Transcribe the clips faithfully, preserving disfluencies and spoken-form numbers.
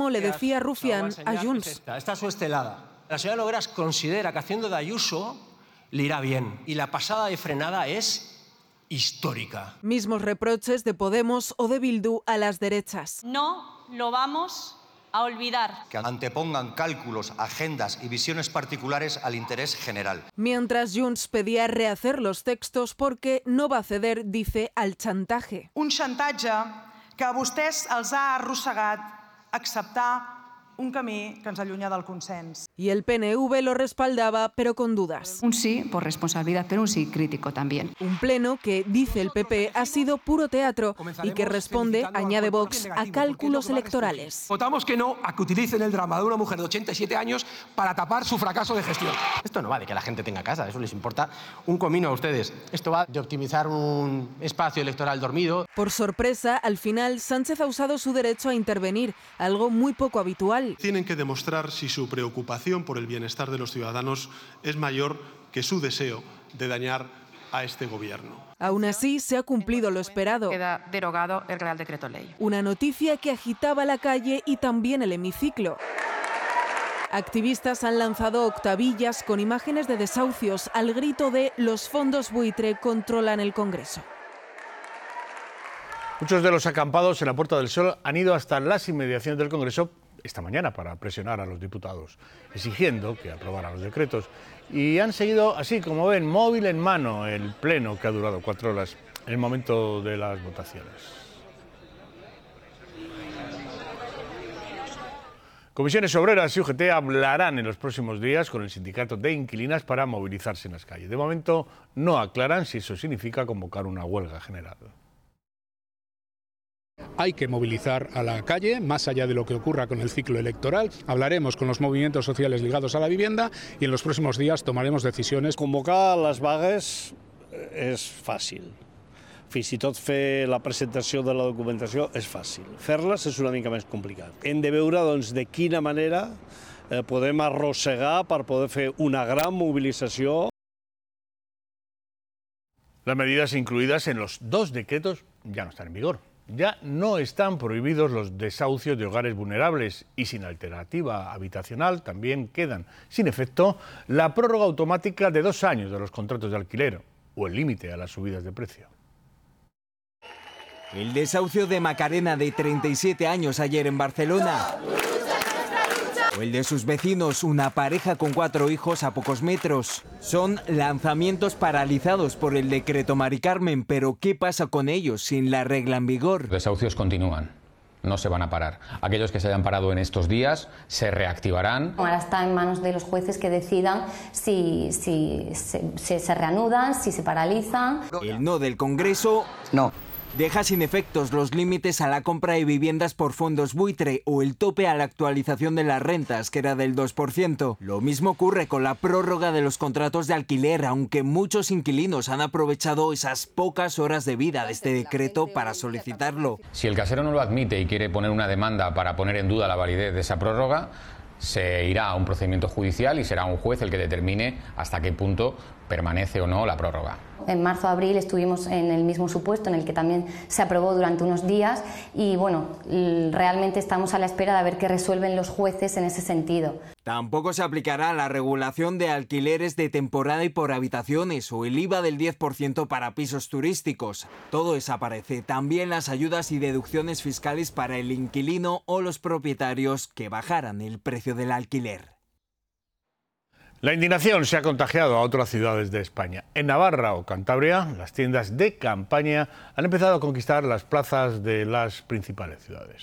Pleno le decía Rufián a Junts. Esta, esta es su estelada. La señora Nogueras considera que haciendo de Ayuso le irá bien. Y la pasada de frenada es histórica. Mismos reproches de Podemos o de Bildu a las derechas. No lo vamos a olvidar. Que antepongan cálculos, agendas y visiones particulares al interés general. Mientras Junts pedía rehacer los textos porque no va a ceder, dice, al chantaje. Un xantatge que a vostès els ha arrossegat acceptar un camí que ens allunya del consens. Y el P N V lo respaldaba, pero con dudas. Un sí por responsabilidad, pero un sí crítico también. Un pleno que, dice el P P, ha sido puro teatro y que responde, añade Vox, a cálculos electorales. Votamos que no a que utilicen el drama de una mujer de ochenta y siete años para tapar su fracaso de gestión. Esto no va de que la gente tenga casa, eso les importa un comino a ustedes. Esto va de optimizar un espacio electoral dormido. Por sorpresa, al final, Sánchez ha usado su derecho a intervenir, algo muy poco habitual. Tienen que demostrar si su preocupación por el bienestar de los ciudadanos es mayor que su deseo de dañar a este gobierno. Aún así, se ha cumplido lo esperado. Queda derogado el Real Decreto Ley. Una noticia que agitaba la calle y también el hemiciclo. Activistas han lanzado octavillas con imágenes de desahucios al grito de «Los fondos buitre controlan el Congreso». Muchos de los acampados en la Puerta del Sol han ido hasta las inmediaciones del Congreso esta mañana para presionar a los diputados, exigiendo que aprobaran los decretos. Y han seguido así, como ven, móvil en mano, el pleno que ha durado cuatro horas en el momento de las votaciones. Comisiones Obreras y U G T hablarán en los próximos días con el sindicato de inquilinas para movilizarse en las calles. De momento no aclaran si eso significa convocar una huelga general. Hay que movilizar a la calle, más allá de lo que ocurra con el ciclo electoral. Hablaremos con los movimientos sociales ligados a la vivienda y en los próximos días tomaremos decisiones. Convocar les vagues és fàcil. Fins i tot fer la presentació de la documentació és fàcil. Fer-les és una mica més complicat. Hem de veure doncs, de quina manera eh, podem arrossegar per poder fer una gran mobilització. Las medidas incluidas en los dos decretos ya no están en vigor. Ya no están prohibidos los desahucios de hogares vulnerables y sin alternativa habitacional también quedan sin efecto la prórroga automática de dos años de los contratos de alquiler o el límite a las subidas de precio. El desahucio de Macarena, de treinta y siete años, ayer en Barcelona. O el de sus vecinos, una pareja con cuatro hijos a pocos metros. Son lanzamientos paralizados por el decreto Mari Carmen, pero ¿qué pasa con ellos sin la regla en vigor? Los desahucios continúan, no se van a parar. Aquellos que se hayan parado en estos días se reactivarán. Ahora está en manos de los jueces que decidan si, si, si, si se reanudan, si se paralizan. El no del Congreso... No. Deja sin efectos los límites a la compra de viviendas por fondos buitre o el tope a la actualización de las rentas, que era del dos por ciento. Lo mismo ocurre con la prórroga de los contratos de alquiler, aunque muchos inquilinos han aprovechado esas pocas horas de vida de este decreto para solicitarlo. Si el casero no lo admite y quiere poner una demanda para poner en duda la validez de esa prórroga, se irá a un procedimiento judicial y será un juez el que determine hasta qué punto permanece o no la prórroga. En marzo-abril estuvimos en el mismo supuesto en el que también se aprobó durante unos días y bueno, realmente estamos a la espera de ver qué resuelven los jueces en ese sentido. Tampoco se aplicará la regulación de alquileres de temporada y por habitaciones o el I V A del diez por ciento para pisos turísticos. Todo desaparece. También las ayudas y deducciones fiscales para el inquilino o los propietarios que bajaran el precio del alquiler. La indignación se ha contagiado a otras ciudades de España. En Navarra o Cantabria, las tiendas de campaña han empezado a conquistar las plazas de las principales ciudades.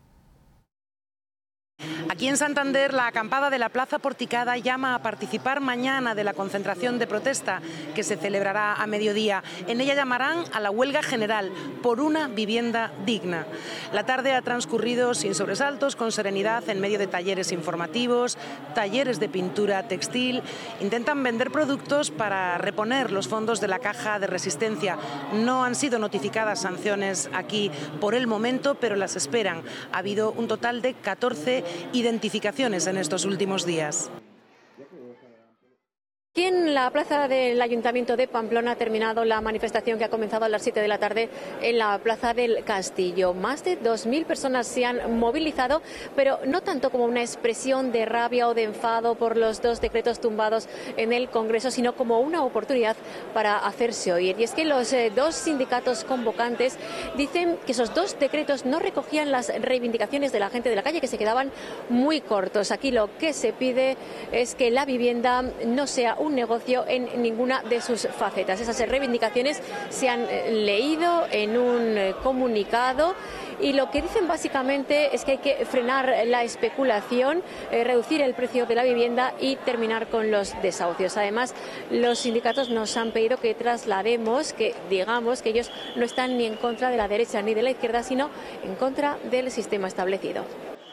Aquí en Santander, la acampada de la Plaza Porticada llama a participar mañana de la concentración de protesta que se celebrará a mediodía. En ella llamarán a la huelga general por una vivienda digna. La tarde ha transcurrido sin sobresaltos, con serenidad, en medio de talleres informativos, talleres de pintura textil. Intentan vender productos para reponer los fondos de la caja de resistencia. No han sido notificadas sanciones aquí por el momento, pero las esperan. Ha habido un total de catorce identificaciones en estos últimos días. Aquí en la plaza del Ayuntamiento de Pamplona ha terminado la manifestación que ha comenzado a las siete de la tarde en la Plaza del Castillo. Más de dos mil personas se han movilizado, pero no tanto como una expresión de rabia o de enfado por los dos decretos tumbados en el Congreso, sino como una oportunidad para hacerse oír. Y es que los eh, dos sindicatos convocantes dicen que esos dos decretos no recogían las reivindicaciones de la gente de la calle, que se quedaban muy cortos. Aquí lo que se pide es que la vivienda no sea un negocio en ninguna de sus facetas. Esas reivindicaciones se han leído en un comunicado y lo que dicen básicamente es que hay que frenar la especulación, eh, reducir el precio de la vivienda y terminar con los desahucios. Además, los sindicatos nos han pedido que traslademos, que digamos que ellos no están ni en contra de la derecha ni de la izquierda, sino en contra del sistema establecido.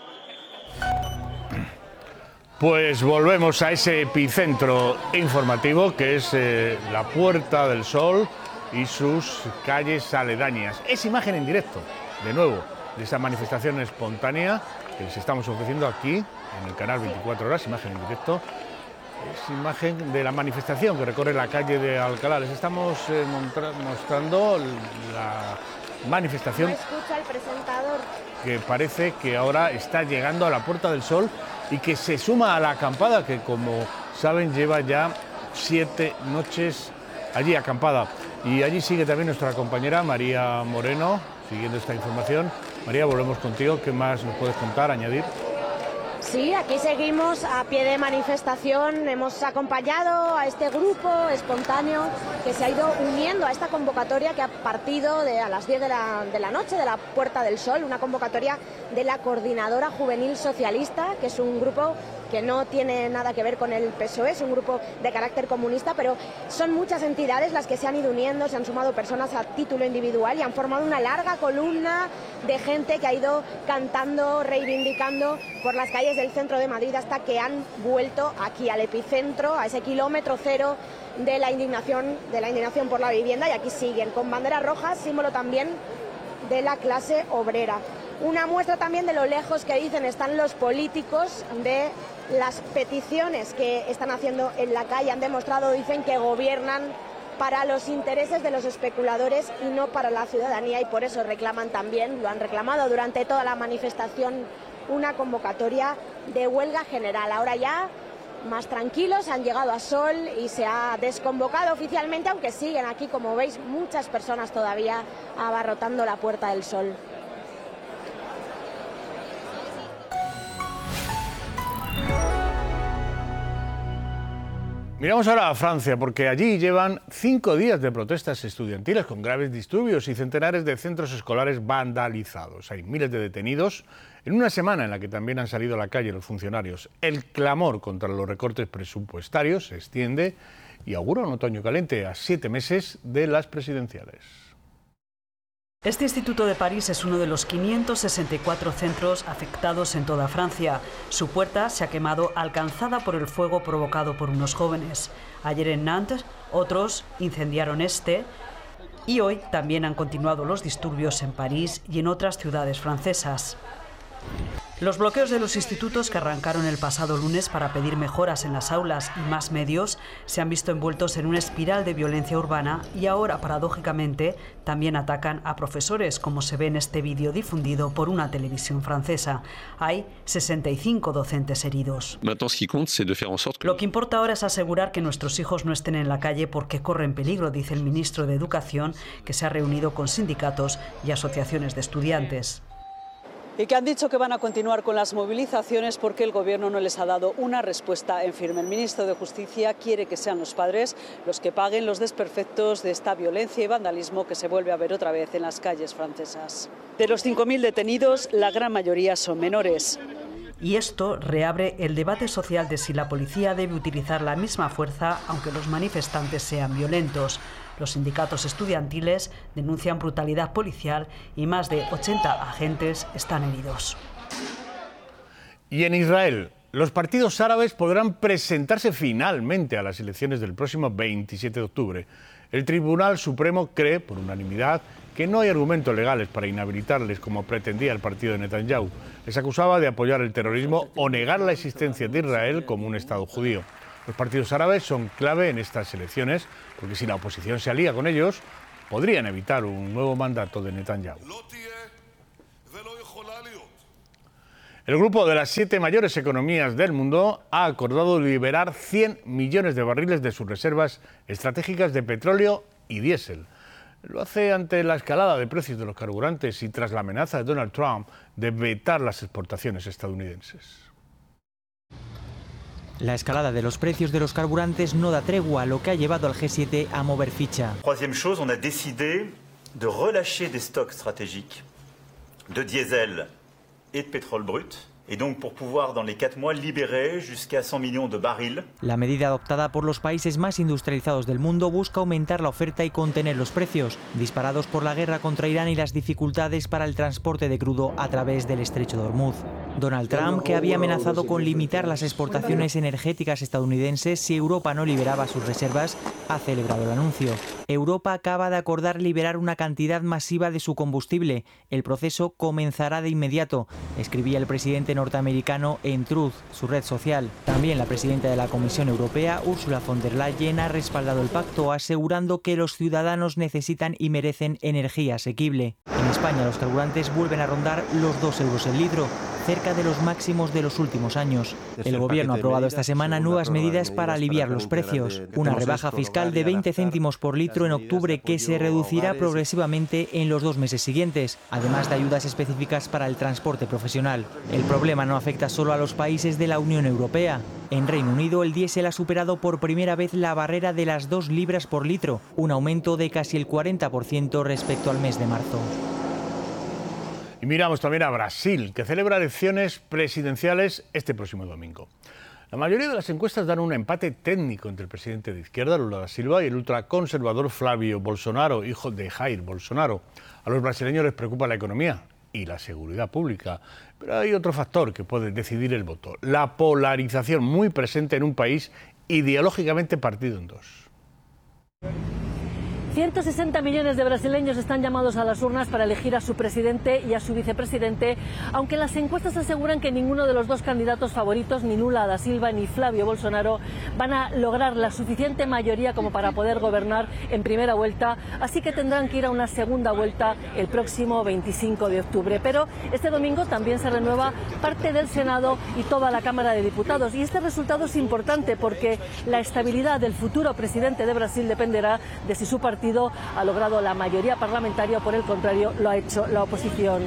Pues volvemos a ese epicentro informativo que es eh, la Puerta del Sol y sus calles aledañas. Es imagen en directo, de nuevo, de esa manifestación espontánea que les estamos ofreciendo aquí en el canal veinticuatro horas, imagen en directo. Es imagen de la manifestación que recorre la calle de Alcalá. Les estamos eh, mostrando la manifestación. No escucha el presentador. Que parece que ahora está llegando a la Puerta del Sol y que se suma a la acampada que, como saben, lleva ya siete noches allí acampada. Y allí sigue también nuestra compañera María Moreno, siguiendo esta información. María, volvemos contigo. ¿Qué más nos puedes contar, añadir? Sí, aquí seguimos a pie de manifestación. Hemos acompañado a este grupo espontáneo que se ha ido uniendo a esta convocatoria que ha partido de a las diez de la, de la noche de la Puerta del Sol, una convocatoria de la Coordinadora Juvenil Socialista, que es un grupo que no tiene nada que ver con el P S O E, es un grupo de carácter comunista, pero son muchas entidades las que se han ido uniendo, se han sumado personas a título individual y han formado una larga columna de gente que ha ido cantando, reivindicando por las calles del centro de Madrid hasta que han vuelto aquí al epicentro, a ese kilómetro cero de la indignación, de la indignación por la vivienda, y aquí siguen con banderas rojas, símbolo también de la clase obrera. Una muestra también de lo lejos que dicen están los políticos de las peticiones que están haciendo en la calle. Han demostrado, dicen, que gobiernan para los intereses de los especuladores y no para la ciudadanía, y por eso reclaman también, lo han reclamado durante toda la manifestación, una convocatoria de huelga general. Ahora ya más tranquilos, han llegado a Sol y se ha desconvocado oficialmente, aunque siguen aquí, como veis, muchas personas todavía abarrotando la Puerta del Sol. Miramos ahora a Francia, porque allí llevan cinco días de protestas estudiantiles con graves disturbios y centenares de centros escolares vandalizados. Hay miles de detenidos en una semana en la que también han salido a la calle los funcionarios. El clamor contra los recortes presupuestarios se extiende y augura un otoño caliente a siete meses de las presidenciales. Este instituto de París es uno de los quinientos sesenta y cuatro centros afectados en toda Francia. Su puerta se ha quemado alcanzada por el fuego provocado por unos jóvenes. Ayer en Nantes, otros incendiaron este, y hoy también han continuado los disturbios en París y en otras ciudades francesas. Los bloqueos de los institutos, que arrancaron el pasado lunes para pedir mejoras en las aulas y más medios, se han visto envueltos en una espiral de violencia urbana y ahora, paradójicamente, también atacan a profesores, como se ve en este vídeo difundido por una televisión francesa. Hay sesenta y cinco docentes heridos. Lo que importa ahora es asegurar que nuestros hijos no estén en la calle porque corren peligro, dice el ministro de Educación, que se ha reunido con sindicatos y asociaciones de estudiantes. Y que han dicho que van a continuar con las movilizaciones porque el Gobierno no les ha dado una respuesta en firme. El ministro de Justicia quiere que sean los padres los que paguen los desperfectos de esta violencia y vandalismo que se vuelve a ver otra vez en las calles francesas. De los cinco mil detenidos, la gran mayoría son menores. Y esto reabre el debate social de si la policía debe utilizar la misma fuerza aunque los manifestantes sean violentos. Los sindicatos estudiantiles denuncian brutalidad policial y más de ochenta agentes están heridos. Y en Israel, los partidos árabes podrán presentarse finalmente a las elecciones del próximo veintisiete de octubre. El Tribunal Supremo cree, por unanimidad, que no hay argumentos legales para inhabilitarles como pretendía el partido de Netanyahu. Les acusaba de apoyar el terrorismo o negar la existencia de Israel como un Estado judío. Los partidos árabes son clave en estas elecciones porque si la oposición se alía con ellos, podrían evitar un nuevo mandato de Netanyahu. El grupo de las siete mayores economías del mundo ha acordado liberar cien millones de barriles de sus reservas estratégicas de petróleo y diésel. Lo hace ante la escalada de precios de los carburantes y tras la amenaza de Donald Trump de vetar las exportaciones estadounidenses. La escalada de los precios de los carburantes no da tregua, lo que ha llevado al G siete a mover ficha. Troisième chose, on a décidé de relâcher des stocks stratégiques de diesel et de pétrole brut. Et donc pour pouvoir dans les quatre mois libérer jusqu'à cent millions de barils. La medida adoptada por los países más industrializados del mundo busca aumentar la oferta y contener los precios, disparados por la guerra contra Irán y las dificultades para el transporte de crudo a través del estrecho de Hormuz. Donald Trump, que había amenazado con limitar las exportaciones energéticas estadounidenses si Europa no liberaba sus reservas, ha celebrado el anuncio. Europa acaba de acordar liberar una cantidad masiva de su combustible. El proceso comenzará de inmediato, escribía el presidente norteamericano en Truth, su red social. También la presidenta de la Comisión Europea, Ursula von der Leyen, ha respaldado el pacto, asegurando que los ciudadanos necesitan y merecen energía asequible. En España los carburantes vuelven a rondar los dos euros el litro, cerca de los máximos de los últimos años. El Gobierno ha aprobado esta semana nuevas medidas para aliviar los precios. Una rebaja fiscal de veinte céntimos por litro en octubre que se reducirá progresivamente en los dos meses siguientes, además de ayudas específicas para el transporte profesional. El problema no afecta solo a los países de la Unión Europea. En Reino Unido el diésel ha superado por primera vez la barrera de las dos libras por litro, un aumento de casi el cuarenta por ciento respecto al mes de marzo. Y miramos también a Brasil, que celebra elecciones presidenciales este próximo domingo. La mayoría de las encuestas dan un empate técnico entre el presidente de izquierda, Lula da Silva, y el ultraconservador Flávio Bolsonaro, hijo de Jair Bolsonaro. A los brasileños les preocupa la economía y la seguridad pública, pero hay otro factor que puede decidir el voto: la polarización muy presente en un país ideológicamente partido en dos. ciento sesenta millones de brasileños están llamados a las urnas para elegir a su presidente y a su vicepresidente, aunque las encuestas aseguran que ninguno de los dos candidatos favoritos, ni Lula da Silva ni Flávio Bolsonaro, van a lograr la suficiente mayoría como para poder gobernar en primera vuelta, así que tendrán que ir a una segunda vuelta el próximo veinticinco de octubre. Pero este domingo también se renueva parte del Senado y toda la Cámara de Diputados, y este resultado es importante porque la estabilidad del futuro presidente de Brasil dependerá de si su partido ha logrado la mayoría parlamentaria o, por el contrario, lo ha hecho la oposición.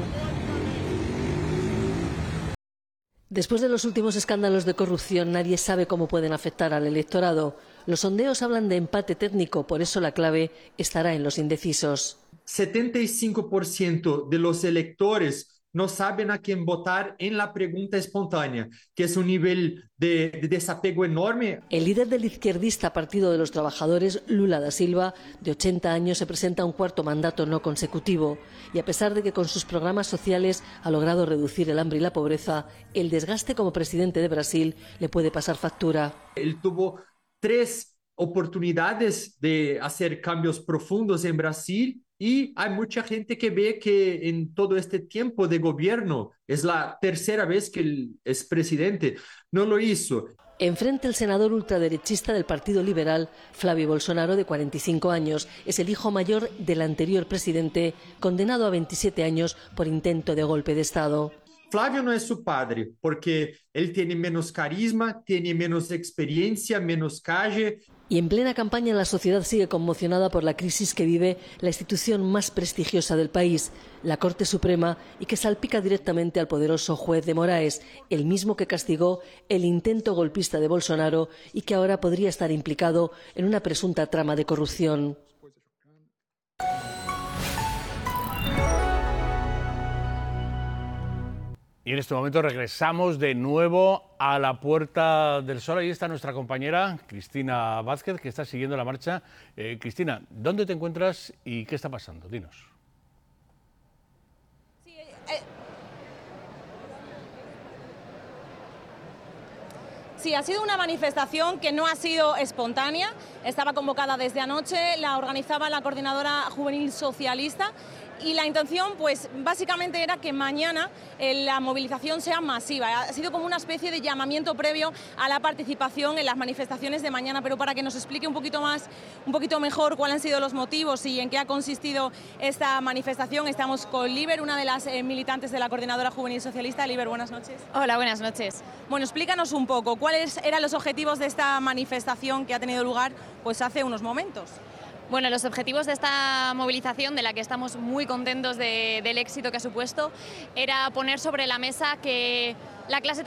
Después de los últimos escándalos de corrupción, nadie sabe cómo pueden afectar al electorado. Los sondeos hablan de empate técnico, por eso la clave estará en los indecisos. setenta y cinco por ciento de los electores no saben a quién votar en la pregunta espontánea, que es un nivel de, de desapego enorme. El líder del izquierdista Partido de los Trabajadores, Lula da Silva, de ochenta años, se presenta a un cuarto mandato no consecutivo. Y a pesar de que con sus programas sociales ha logrado reducir el hambre y la pobreza, el desgaste como presidente de Brasil le puede pasar factura. Él tuvo tres oportunidades de hacer cambios profundos en Brasil, y hay mucha gente que ve que en todo este tiempo de gobierno, es la tercera vez que el expresidente no lo hizo. Enfrente el senador ultraderechista del Partido Liberal, Flávio Bolsonaro, de cuarenta y cinco años. Es el hijo mayor del anterior presidente, condenado a veintisiete años por intento de golpe de Estado. Flávio no es su padre, porque él tiene menos carisma, tiene menos experiencia, menos calle. Y en plena campaña la sociedad sigue conmocionada por la crisis que vive la institución más prestigiosa del país, la Corte Suprema, y que salpica directamente al poderoso juez de Moraes, el mismo que castigó el intento golpista de Bolsonaro y que ahora podría estar implicado en una presunta trama de corrupción. Y en este momento regresamos de nuevo a la Puerta del Sol. Ahí está nuestra compañera Cristina Vázquez, que está siguiendo la marcha. Eh, Cristina, ¿dónde te encuentras y qué está pasando? Dinos. Sí, eh... Sí, ha sido una manifestación que no ha sido espontánea, estaba convocada desde anoche, la organizaba la Coordinadora Juvenil Socialista Y la intención, pues básicamente era que mañana eh, la movilización sea masiva. Ha sido como una especie de llamamiento previo a la participación en las manifestaciones de mañana, pero para que nos explique un poquito más, un poquito mejor cuáles han sido los motivos y en qué ha consistido esta manifestación, estamos con Liber, una de las eh, militantes de la Coordinadora Juvenil Socialista. Liber, buenas noches. Hola, buenas noches. Bueno, explícanos un poco, ¿cuáles eran los objetivos de esta manifestación que ha tenido lugar pues hace unos momentos? Bueno, los objetivos de esta movilización, de la que estamos muy contentos de, del éxito que ha supuesto, era poner sobre la mesa que la clase